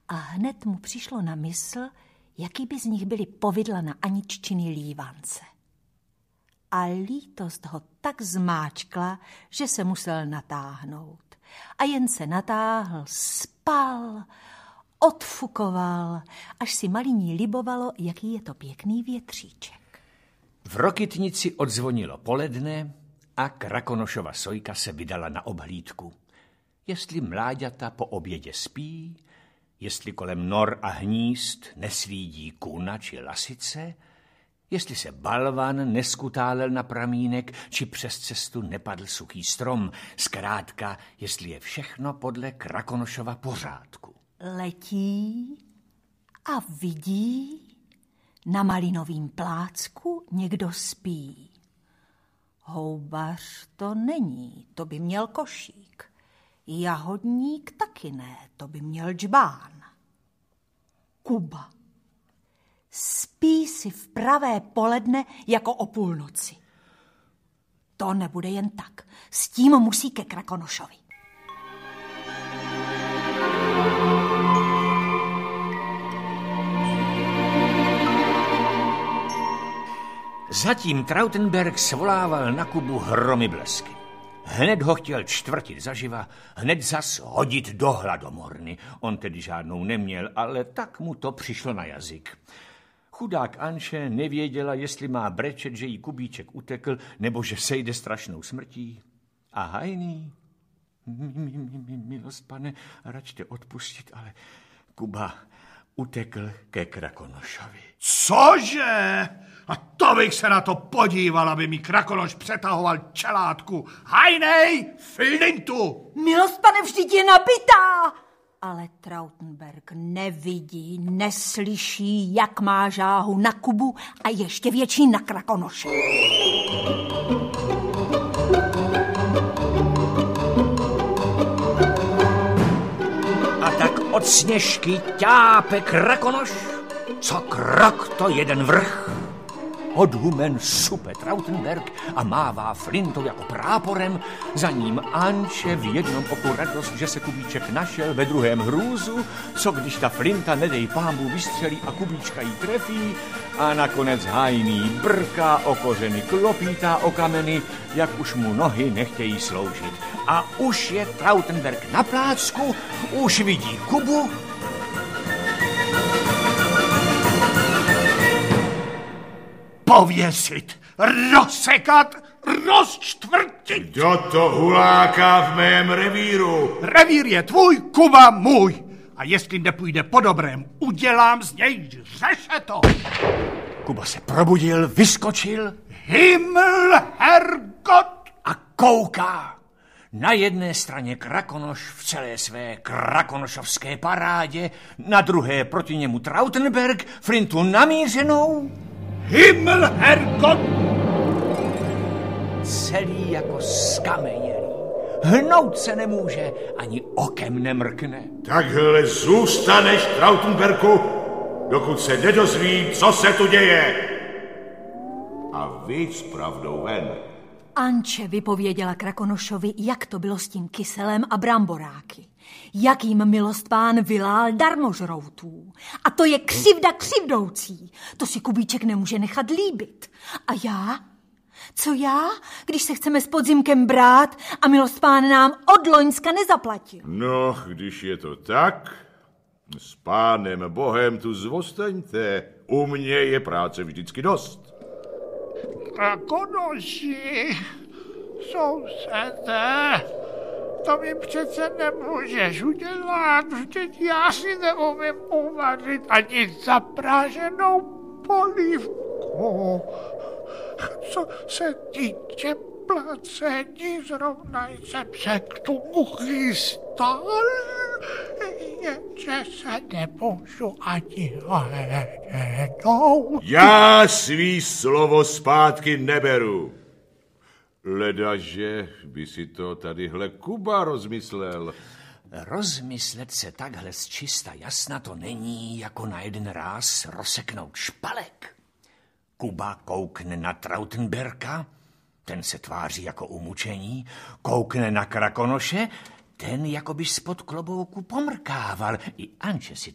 A hned mu přišlo na mysl, jaký by z nich byly povidla na Aniččiny lívance. A lítost ho tak zmáčkla, že se musel natáhnout. A jen se natáhl, spal, odfukoval, až si maliní libovalo, jaký je to pěkný větříček. V Rokytnici odzvonilo poledne a Krakonošova sojka se vydala na obhlídku. Jestli mláďata po obědě spí, jestli kolem nor a hnízd neslídí kuna či lasice, jestli se balvan neskutálel na pramínek, či přes cestu nepadl suchý strom, zkrátka, jestli je všechno podle Krakonošova pořádku. Letí a vidí, na malinovým plácku někdo spí. Houbař to není, to by měl košík. Jahodník taky ne, to by měl džbán. Kuba spí si v pravé poledne jako o půlnoci. To nebude jen tak. S tím musí ke Krakonošovi. Zatím Trautenberg svolával na Kubu hromy blesky. Hned ho chtěl čtvrtit zaživa, hned zas hodit do hladomorny. On tedy žádnou neměl, ale tak mu to přišlo na jazyk. Chudák Anče nevěděla, jestli má brečet, že jí Kubíček utekl, nebo že sejde strašnou smrtí. A hajný, milost pane, račte odpustit, ale Kuba utekl ke Krakonošovi. Cože? A to bych se na to podíval, aby mi Krakonoš přetahoval čelátku. Hajnej, flintu! Milost, pane, vždyť je nabitá! Ale Trautenberg nevidí, neslyší, jak má žáhu na Kubu a ještě větší na Krakonoše. A tak od Sněžky ťápe Krakonoš, co krok to jeden vrch. Odhumen supe Trautenberg a mává flintou jako práporem, za ním Anče v jednom oku radost, že se Kubíček našel, ve druhém hrůzu, co když ta flinta nedej pámbu vystřelí a Kubíčka jí trefí a nakonec hajný brká o kořeny, klopítá o kameny, jak už mu nohy nechtějí sloužit. A už je Trautenberg na plácku, už vidí Kubu. Pověsit, rozsekat, rozčtvrtit. Kdo to huláká v mém revíru? Revír je tvůj, Kuba můj. A jestli nepůjde po dobrém, udělám z něj řešeto. Kuba se probudil, vyskočil. Himmel, Herrgott! A kouká. Na jedné straně Krakonoš v celé své krakonošovské parádě, na druhé proti němu Trautenberg, flintu namířenou. Himmel, Herrgott! Celý jako skamenělý. Hnout se nemůže, ani okem nemrkne. Takhle zůstaneš, Trautenberku, dokud se nedozví, co se tu děje. A vy s pravdou ven. Anče vypověděla Krakonošovi, jak to bylo s tím kyselem a bramboráky. Jak jim milostpán vylál darmožroutů. A to je křivda křivdoucí. To si Kubíček nemůže nechat líbit. A já? Co já, když se chceme s podzimkem brát a milostpán nám od loňska nezaplatil? No, když je to tak, s pánem Bohem tu zvostaňte. U mě je práce vždycky dost. Krakonoši, sousede, to mi přece nemůžeš udělat, vždyť já si neumím uvařit ani zapráženou polívku. Co se týče placení, zrovna jsem se k tomu chystal, jenže se nemůžu ani hlednout. Já svý slovo zpátky neberu. Ledaže by si to tadyhle Kuba rozmyslel. Rozmyslet se takhle z čista jasna to není jako na jeden ráz rozseknout špalek. Kuba koukne na Trautenberka, ten se tváří jako umučení, koukne na Krakonoše, ten jakoby spod klobouku pomrkával. I Anče si